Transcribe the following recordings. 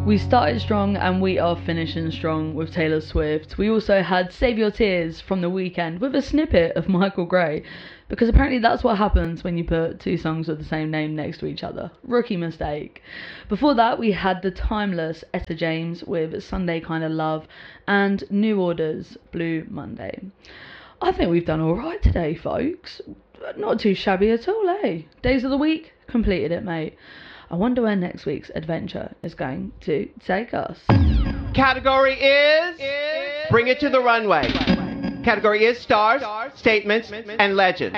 We started strong and we are finishing strong with Taylor Swift. We also had Save Your Tears from The Weeknd with a snippet of Michael Gray, because apparently that's what happens when you put two songs with the same name next to each other. Rookie mistake. Before that, we had the timeless Etta James with Sunday Kinda Love and New Order's Blue Monday. I think we've done alright today, folks. Not too shabby at all, eh? Days of the week, completed it, mate. I wonder where next week's adventure is going to take us. Category is Bring It to the Runway. Category is stars, statements, and legends.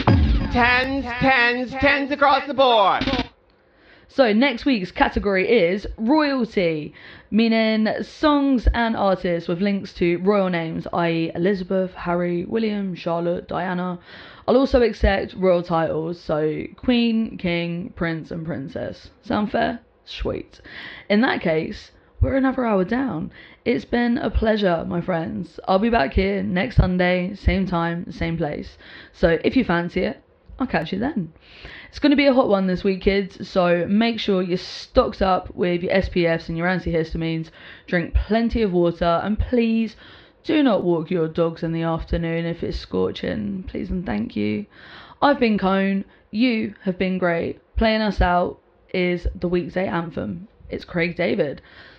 Tens across the board. So next week's category is royalty, meaning songs and artists with links to royal names, i.e. Elizabeth, Harry, William, Charlotte, Diana. I'll also accept royal titles, so Queen, King, Prince and Princess. Sound fair? Sweet. In that case, we're another hour down. It's been a pleasure, my friends. I'll be back here next Sunday, same time, same place. So if you fancy it, I'll catch you then. It's going to be a hot one this week, kids, so make sure you're stocked up with your SPFs and your antihistamines, drink plenty of water, and please do not walk your dogs in the afternoon if it's scorching. Please and thank you. I've been Cone. You have been great. Playing us out is the weekday anthem. It's Craig David.